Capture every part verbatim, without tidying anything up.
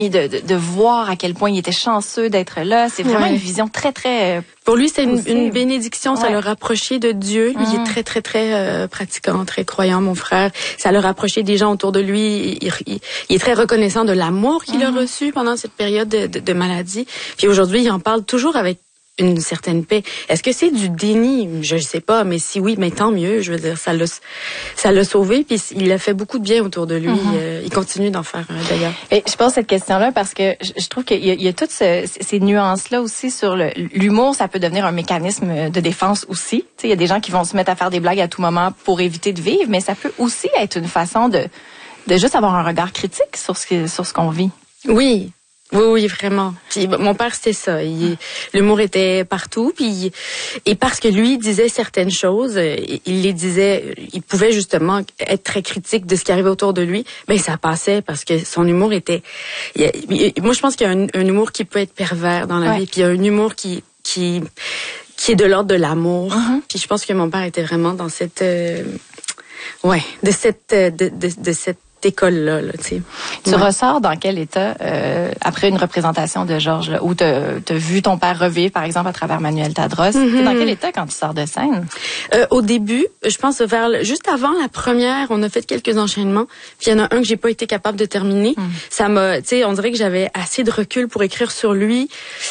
De, de, de voir à quel point il était chanceux d'être là. C'est vraiment ouais. une vision très, très... Pour lui, c'est une, une bénédiction. Ouais. Ça le rapprochait de Dieu. Lui, Mm-hmm. il est très, très, très euh, pratiquant, très croyant, mon frère. Ça le rapprochait des gens autour de lui. Il, il, il est très reconnaissant de l'amour qu'il mm-hmm. a reçu pendant cette période de, de, de maladie. Puis aujourd'hui, il en parle toujours avec une certaine paix. Est-ce que c'est du déni? Je ne sais pas, mais si oui, mais tant mieux. Je veux dire, ça l'a, ça l'a sauvé, puis il a fait beaucoup de bien autour de lui. Mm-hmm. Euh, il continue d'en faire euh, d'ailleurs. Et je pose cette question-là parce que je, je trouve qu'il y a, il y a toutes ce, ces nuances-là aussi sur le, l'humour. Ça peut devenir un mécanisme de défense aussi. Tu sais, il y a des gens qui vont se mettre à faire des blagues à tout moment pour éviter de vivre, mais ça peut aussi être une façon de, de juste avoir un regard critique sur ce, que, sur ce qu'on vit. Oui. Oui, oui, vraiment. Puis mon père, c'était ça. Il, l'humour était partout. Puis et parce que lui disait certaines choses, il les disait. Il pouvait justement être très critique de ce qui arrivait autour de lui. Ben ça passait parce que son humour était. Il, il, moi, je pense qu'il y a un, un humour qui peut être pervers dans la ouais. vie. Puis il y a un humour qui qui qui est de l'ordre de l'amour. Mm-hmm. Puis je pense que mon père était vraiment dans cette. Euh, ouais, de cette de de, de cette école-là, là, tu sais. Tu ouais. ressors dans quel état euh, après une représentation de Georges, là, où t'as, t'as vu ton père revivre, par exemple, à travers Manuel Tadros? Mm-hmm. T'es dans quel état quand tu sors de scène? Euh, au début, je pense vers juste avant la première, on a fait quelques enchaînements. Puis il y en a un que j'ai pas été capable de terminer. Mm. Ça m'a, tu sais, on dirait que j'avais assez de recul pour écrire sur lui.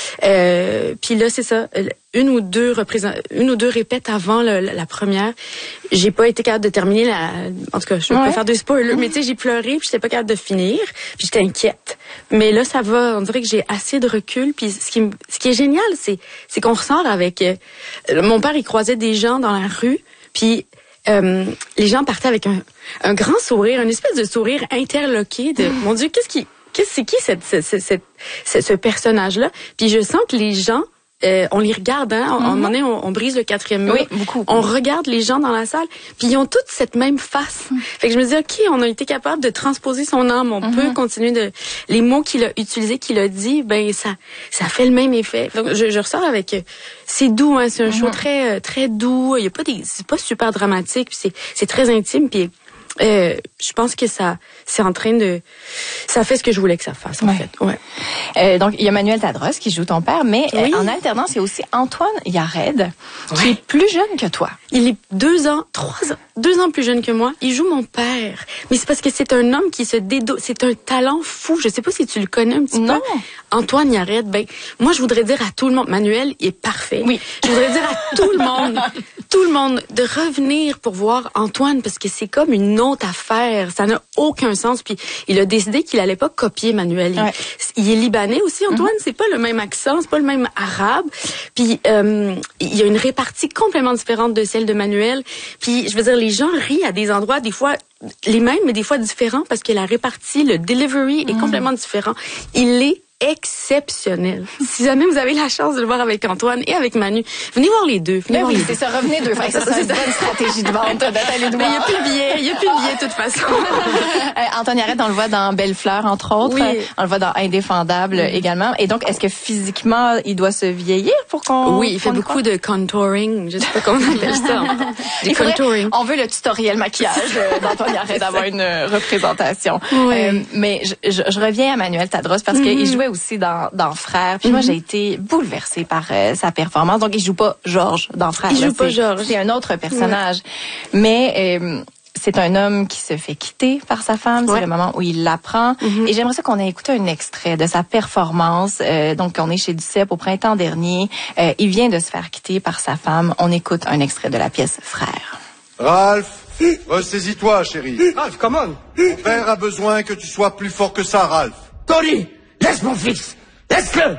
Euh, puis là, c'est ça. Une ou deux représent... une ou deux répètes avant le, la première, j'ai pas été capable de terminer la. En tout cas, je peux ouais. pas faire de spoilers, mais tu sais, j'ai pleuré, puis j'étais pas capable de finir, puis j'étais inquiète. Mais là, ça va. On dirait que j'ai assez de recul. Puis ce qui, ce qui est génial, c'est, c'est qu'on ressort avec. Euh, mon père, il croisait des gens dans la rue, puis euh, les gens partaient avec un, un grand sourire, une espèce de sourire interloqué. De mon Dieu, qu'est-ce qui, qu'est-ce c'est qui cette, cette, cette, cette, ce personnage-là? Puis je sens que les gens Euh, on les regarde, hein. Mm-hmm. À un moment donné, on, on brise le quatrième mur. Oui, beaucoup. On regarde les gens dans la salle, puis ils ont toutes cette même face. Mm. Fait que je me dis, ok, on a été capable de transposer son âme. On mm-hmm. peut continuer de les mots qu'il a utilisés, qu'il a dit, ben ça, ça fait le même effet. Donc je, je ressors avec, c'est doux, hein. C'est un mm-hmm. show très, très doux. Il y a pas des, c'est pas super dramatique. Puis c'est, c'est très intime. Puis Euh, je pense que ça, c'est en train de, ça fait ce que je voulais que ça fasse en ouais. fait. Ouais. Euh, donc il y a Manuel Tadros qui joue ton père, mais oui. euh, en alternance il y a aussi Antoine Yared ouais. qui est plus jeune que toi. Il est deux ans, trois ans, deux ans plus jeune que moi. Il joue mon père, mais c'est parce que c'est un homme qui se dédo, c'est un talent fou. Je sais pas si tu le connais un petit non. peu. Antoine Yared, ben moi je voudrais dire à tout le monde, Manuel il est parfait. Oui. Je voudrais dire à tout le monde, tout le monde de revenir pour voir Antoine parce que c'est comme une autre affaire. Ça n'a aucun sens. Puis il a décidé qu'il allait pas copier Manuel. Il, ouais. il est libanais aussi, Antoine. Mm-hmm. C'est pas le même accent, c'est pas le même arabe. Puis euh, il y a une répartie complètement différente de celle de Manuel. Puis je veux dire, les gens rient à des endroits des fois les mêmes, mais des fois différents parce que la répartie, le delivery mm. est complètement différent. Il est exceptionnel. Si jamais vous avez la chance de le voir avec Antoine et avec Manu, venez voir les deux. Venez mais voir oui, les c'est deux. ça, revenez deux fois. Ça, c'est une bonne stratégie de vente d'Athalie Douard. Mais il n'y a plus de billets, il n'y a plus de billets de toute façon. euh, Antoine Yared, on le voit dans Belle Fleur, entre autres. Oui. On le voit dans Indéfendable mm. également. Et donc, est-ce que physiquement, il doit se vieillir pour qu'on... Oui, il fait beaucoup de contouring. Je sais pas comment on appelle ça. Du contouring. On veut le tutoriel maquillage d'Antoine Yared d'avoir une représentation. Oui. Euh, mais je, je, je reviens à Manuel Tadros parce mm-hmm. qu'il jouait aussi dans, dans Frères. Puis mm-hmm. moi, j'ai été bouleversée par euh, sa performance. Donc, il joue pas Georges dans Frères. Il là, joue pas Georges. C'est un autre personnage. Ouais. Mais euh, c'est un homme qui se fait quitter par sa femme. Ouais. C'est le moment où il l'apprend. Mm-hmm. Et j'aimerais ça qu'on ait écouté un extrait de sa performance. Euh, donc, on est chez Duceppe au printemps dernier. Euh, il vient de se faire quitter par sa femme. On écoute un extrait de la pièce Frères. Ralph, ressaisis-toi, chérie. Ralph, come on. Mon père a besoin que tu sois plus fort que ça, Ralph. Tony, laisse mon fils. Laisse-le.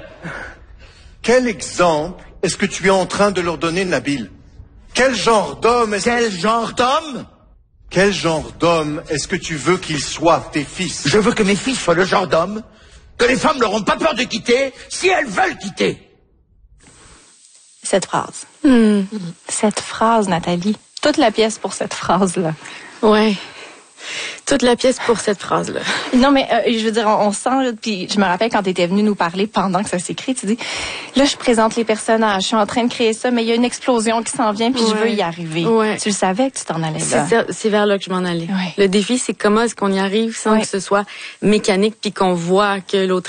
Quel exemple est-ce que tu es en train de leur donner, Nabil? Quel genre d'homme est-ce Quel que... genre d'homme? Quel genre d'homme est-ce que tu veux qu'ils soient, tes fils? Je veux que mes fils soient le genre d'homme que les femmes n'auront pas peur de quitter si elles veulent quitter. Cette phrase. Mm. Cette phrase, Nathalie. Toute la pièce pour cette phrase-là. Ouais. Toute la pièce pour cette phrase-là. Non, mais euh, je veux dire, on, on sent, puis je me rappelle quand tu étais venue nous parler pendant que ça s'écrit, tu dis, là, je présente les personnages, je suis en train de créer ça, mais il y a une explosion qui s'en vient, puis ouais. je veux y arriver. Ouais. Tu le savais que tu t'en allais là. C'est, c'est vers là que je m'en allais. Ouais. Le défi, c'est comment est-ce qu'on y arrive sans ouais. que ce soit mécanique, puis qu'on voit que l'autre